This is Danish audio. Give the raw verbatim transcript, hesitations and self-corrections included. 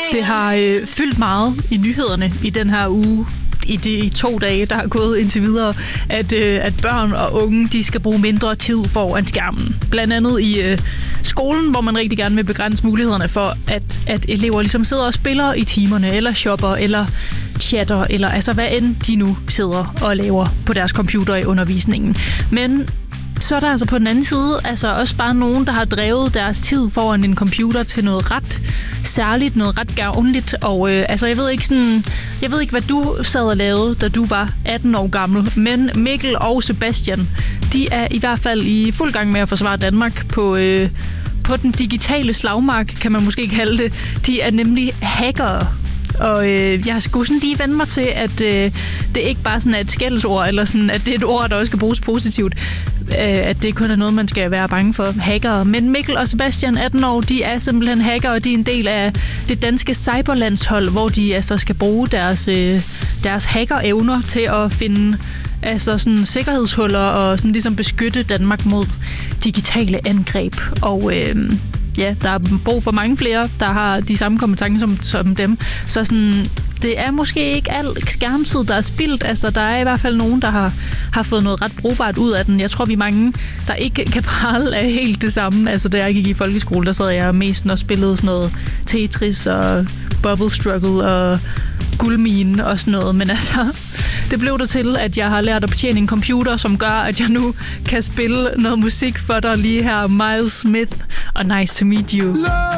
Det har øh, fyldt meget i nyhederne i den her uge, i de to dage, der har gået indtil videre, at, øh, at børn og unge, de skal bruge mindre tid foran skærmen. Blandt andet i øh, skolen, hvor man rigtig gerne vil begrænse mulighederne for, at, at elever ligesom sidder og spiller i timerne, eller shopper, eller chatter, eller altså hvad end de nu sidder og laver på deres computer i undervisningen. Men så er der altså på den anden side altså også bare nogen, der har drevet deres tid foran en computer til noget ret særligt, noget ret gavnligt. Og øh, altså jeg ved ikke sådan, jeg ved ikke hvad du sad og lavede, da du var atten år gammel, men Mikkel og Sebastian, de er i hvert fald i fuld gang med at forsvare Danmark på øh, på den digitale slagmark, kan man måske kalde det. De er nemlig hackere. Og øh, jeg skulle sådan lige vende mig til, at øh, det ikke bare sådan er et skældsord, eller sådan, at det er et ord, der også skal bruges positivt. Øh, at det kun er noget, man skal være bange for. Hackere. Men Mikkel og Sebastian, atten år, de er simpelthen hackere, og de er en del af det danske cyberlandshold, hvor de altså skal bruge deres, øh, deres hackerevner til at finde altså sådan sikkerhedshuller og sådan ligesom beskytte Danmark mod digitale angreb. Og øh, ja, der er brug for mange flere, der har de samme kompetencer som, som dem. Så sådan, det er måske ikke al skærmtid, der er spildt. Altså, der er i hvert fald nogen, der har, har fået noget ret brugbart ud af den. Jeg tror, vi er mange, der ikke kan prale af helt det samme. Altså, da jeg gik i folkeskole, der sad jeg mest og spillede sådan noget Tetris og Bubble Struggle og Guldmine og sådan noget. Men altså, det blev det til, at jeg har lært at betjene en computer, som gør, at jeg nu kan spille noget musik for dig lige her. Miles Smith og Nice to Meet You.